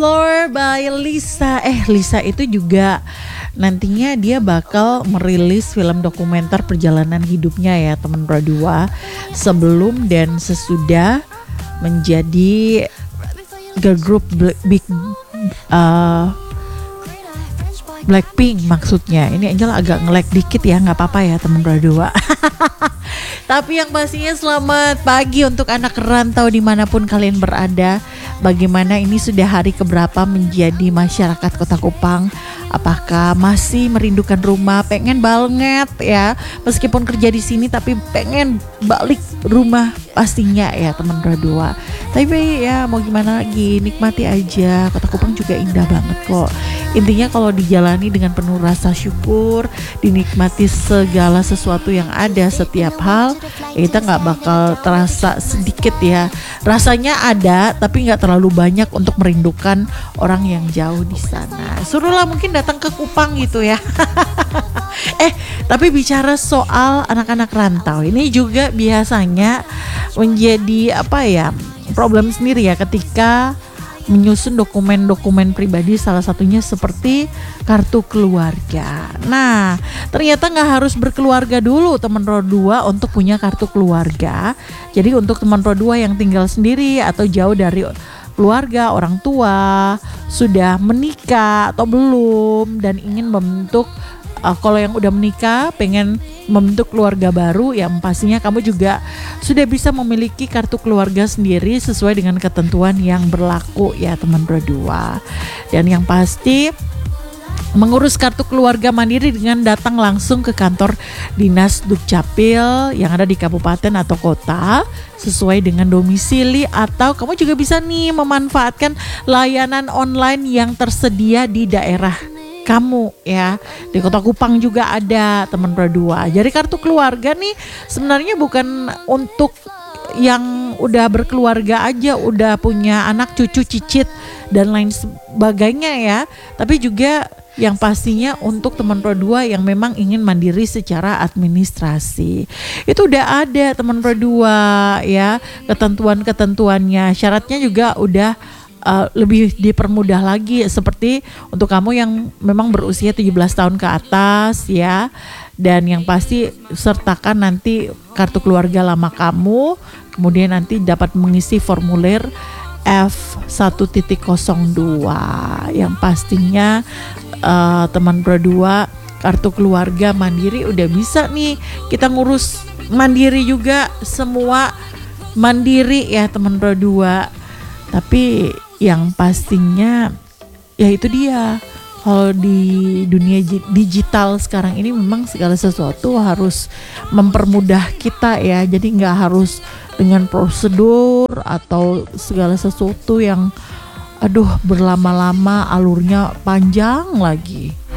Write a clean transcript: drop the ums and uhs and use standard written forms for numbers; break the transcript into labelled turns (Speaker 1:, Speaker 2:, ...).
Speaker 1: Floor by Lisa. Lisa itu juga nantinya dia bakal merilis film dokumenter perjalanan hidupnya ya teman berdua, sebelum dan sesudah menjadi girl group Blackpink maksudnya. Ini Angel agak nge-lag dikit ya, nggak apa-apa ya teman berdua. Tapi yang pastinya selamat pagi untuk anak rantau dimanapun kalian berada. Bagaimana ini sudah hari keberapa menjadi masyarakat Kota Kupang? Apakah masih merindukan rumah, pengen banget ya, meskipun kerja di sini tapi pengen balik rumah pastinya ya teman berdua. Tapi ya mau gimana lagi, nikmati aja. Kota Kupang juga indah banget kok. Intinya kalau dijalani dengan penuh rasa syukur, dinikmati segala sesuatu yang ada, setiap hal, kita nggak bakal terasa sedikit ya. Rasanya ada tapi nggak terlalu banyak untuk merindukan orang yang jauh di sana. Suruhlah mungkin datang ke Kupang gitu ya. Tapi bicara soal anak-anak rantau, ini juga biasanya menjadi problem sendiri ya ketika menyusun dokumen-dokumen pribadi, salah satunya seperti kartu keluarga. Nah, ternyata nggak harus berkeluarga dulu teman Pro2 untuk punya kartu keluarga. Jadi untuk teman Pro2 yang tinggal sendiri atau jauh dari keluarga, orang tua, sudah menikah atau belum dan ingin membentuk kalau yang udah menikah pengen membentuk keluarga baru, yang pastinya kamu juga sudah bisa memiliki kartu keluarga sendiri sesuai dengan ketentuan yang berlaku ya teman berdua. Dan yang pasti mengurus kartu keluarga mandiri dengan datang langsung ke kantor dinas Dukcapil yang ada di kabupaten atau kota sesuai dengan domisili, atau kamu juga bisa nih memanfaatkan layanan online yang tersedia di daerah kamu ya. Di Kota Kupang juga ada teman berdua. Jadi kartu keluarga nih sebenarnya bukan untuk yang udah berkeluarga aja, udah punya anak, cucu, cicit dan lain sebagainya ya, tapi juga yang pastinya untuk teman Pro2 yang memang ingin mandiri secara administrasi. Itu udah ada teman Pro2 ya, ketentuannya, syaratnya juga udah lebih dipermudah lagi, seperti untuk kamu yang memang berusia 17 tahun ke atas ya, dan yang pasti sertakan nanti kartu keluarga lama kamu, kemudian nanti dapat mengisi formulir F1.02 yang pastinya teman Pro2 kartu keluarga mandiri udah bisa nih kita ngurus mandiri juga, semua mandiri ya teman Pro2. Tapi yang pastinya ya itu dia, kalau di dunia digital sekarang ini memang segala sesuatu harus mempermudah kita ya. Jadi nggak harus dengan prosedur atau segala sesuatu yang berlama-lama alurnya panjang lagi.